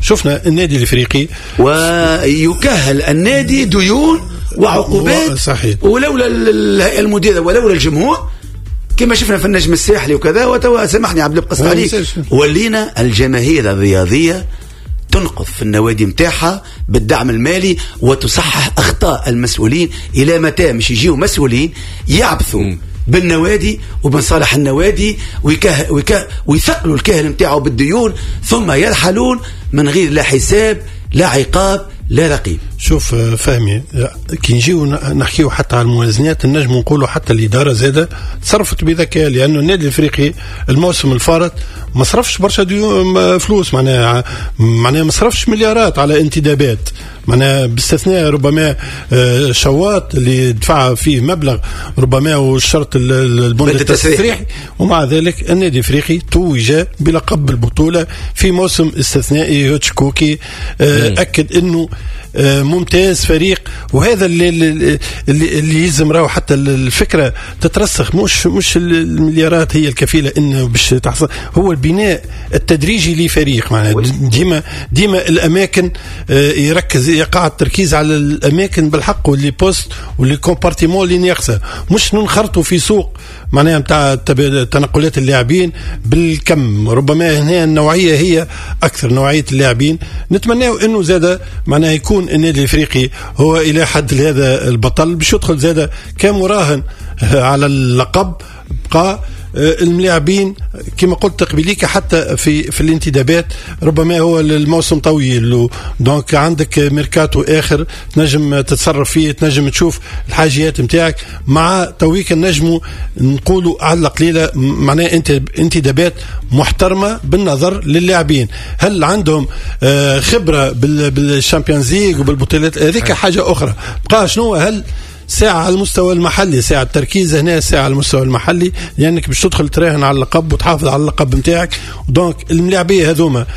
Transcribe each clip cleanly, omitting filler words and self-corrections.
شفنا النادي الافريقي ويكهل النادي ديون وعقوبات صحيح. ولولا الهيئه المديره ولولا الجمهور كما شفنا في النجم الساحلي وكذا. وتوا سامحني عبد القصد عليك، ولينا الجماهير الرياضيه تنقذ في النوادي متاعها بالدعم المالي وتصحح اخطاء المسؤولين. الى متى مش يجيوا مسؤولين يعبثوا بالنوادي وبنصالح النوادي ويثقلوا الكاهل متاعه بالديون ثم يرحلون من غير لا حساب لا عقاب لا رقيب. شوف فهمي، كي نجيو نحكيو حتى على الموازنات النجم نقولوا حتى الإدارة زادة تصرفت بذكاء، لأنه النادي الأفريقي الموسم الفارط ما صرفش برشا فلوس، معناها ما صرفش مليارات على انتدابات، معناها باستثناء ربما شواط اللي دفع فيه مبلغ ربما والشرط البند التسريحي، ومع ذلك النادي الأفريقي توج بلقب البطولة في موسم استثنائي. هوتشكوكي أكد أنه ممتاز فريق، وهذا اللي يلزم راهو حتى الفكرة تترسخ، مش المليارات هي الكفيلة انه باش تحصل، هو البناء التدريجي لفريق. معناها ديما الاماكن يركز، يقع التركيز على الاماكن بالحق واللي بوست واللي كومبارتيمون اللي ناقصه، مش ننخرطوا في سوق معناها نتاع تنقلات اللاعبين بالكم. ربما هنا النوعية هي اكثر، نوعية اللاعبين. نتمناه انه زاده معناها يكون النادي الافريقي هو الى حد هذا البطل باش يدخل زاده كمراهن على اللقب. بقى الملاعبين كما قلت قبليك حتى في الانتدابات ربما هو الموسم طويل، دونك عندك ميركاتو اخر تنجم تتصرف فيه، تنجم تشوف الحاجيات نتاعك مع تويك النجم نقولوا على القليله معناه انتدابات محترمه بالنظر للاعبين. هل عندهم خبره بالشامبيونز ليج وبالبطولات هذيك حاجه اخرى. بقى شنو هل ساعة على المستوى المحلي، ساعة التركيز هنا ساعة على المستوى المحلي، لأنك باش تدخل تراهن على اللقب وتحافظ على اللقب نتاعك. دونك الملاعبية هذوما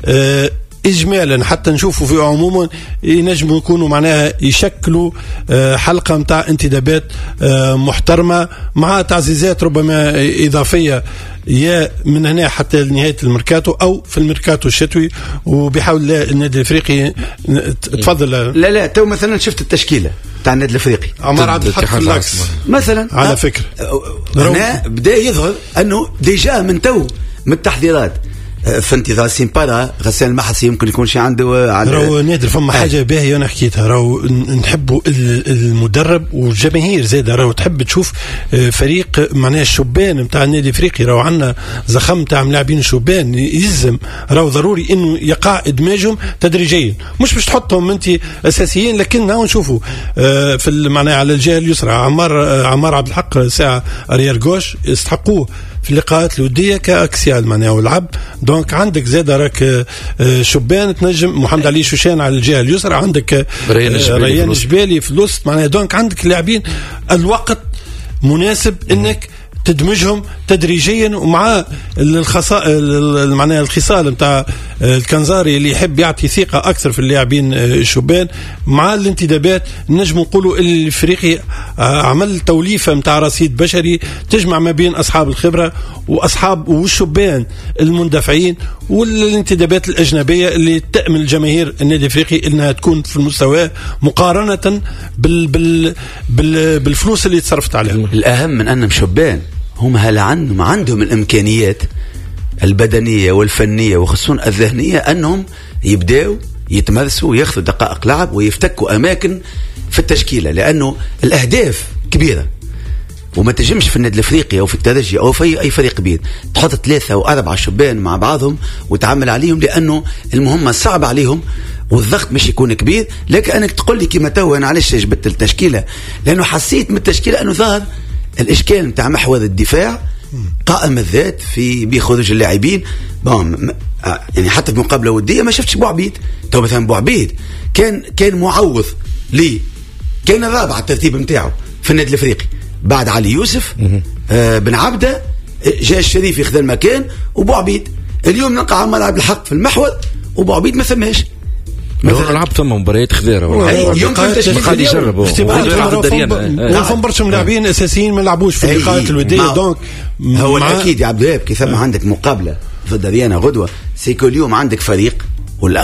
إجمالا حتى نشوفوا في عموما ينجموا يكونوا معناها يشكلوا حلقة متاع انتدابات محترمة مع تعزيزات ربما إضافية يا من هنا حتى نهاية الميركاتو أو في الميركاتو الشتوي. وبحاول الله النادي الأفريقي تفضل. لا تو مثلا شفت التشكيلة تاع النادي الأفريقي عمر عبد الحق في اللاكس مثلا على فكرة هنا بدأ يظهر أنه ديجا من التحضيرات في انتظار سيمبارا غسان المحسي يمكن يكون شي عنده راهو نادر. فما حاجه باهيه انا حكيتها، راهو نحبوا المدرب والجماهير زاده، راهو تحب تشوف فريق معناه الشبان نتاع النادي الافريقي. راهو عندنا زخم تاع ملاعبين الشبان يلزم، راهو ضروري انه يقع ادماجهم تدريجيا، مش باش تحطهم انت اساسيين، لكن نحن نشوفوا في معناه على الجهه اليسرى عمار عبد الحق ساعه اريير غوش يستحقوه في اللقاءات الوديه كاكسيال معناه والعب. دونك عندك زاده راك شبان تنجم محمد علي شوشان على الجهه اليسرى، عندك ريان جبالي في الوسط معناه. دونك عندك لاعبين الوقت مناسب انك تدمجهم تدريجيا، ومع معناها الخصال نتاع الكنزاري اللي يحب يعطي ثقة أكثر في اللاعبين الشبان مع الانتدابات. نجم نقولوا الفريقي عمل توليفة نتاع رصيد بشري تجمع ما بين أصحاب الخبرة وأصحاب والشبان المندفعين والانتدابات الأجنبية اللي تأمن الجماهير النادي الافريقي انها تكون في المستوى مقارنة بالفلوس اللي تصرفت عليهم. الأهم من أنهم شبان هم هل عندهم الإمكانيات البدنية والفنية وخصوصا الذهنية أنهم يبدأوا يتمرسوا ويأخذوا دقائق لعب ويفتكوا أماكن في التشكيلة، لأنه الأهداف كبيرة وما تجمش في النادي الافريقي او في الترجي او في اي فريق كبير تحط 3 و4 شبان مع بعضهم وتعامل عليهم، لانه المهمه صعبه عليهم والضغط مش يكون كبير. لكن انك تقول لي كيما تو انا علاش جبت التشكيله، لانه حسيت من التشكيله انه ظهر الاشكال نتاع محور الدفاع قائم الذات في بخروج اللاعبين. يعني حتى في مقابله وديه ما شفتش بوعبيد. تو مثلا بوعبيد كان معوض لي، كان الرابع الترتيب نتاعو في النادي الافريقي بعد علي يوسف بن عبده، جاء الشريف ياخذ المكان وبوعبيد. اليوم نلقى عمار عبد الحق في المحور وبوعبيد ما ثماش. مثلا لعب ثم مباريات خذيره يمكن تشكيل يجربوا وفهم برشا لاعبين اساسيين ما لعبوش في اللقاءات الوديه. دونك هو الاكيد يا عبد الوهاب كي ثم عندك مقابله ضد ديانا غدوه سيكو اليوم عندك فريق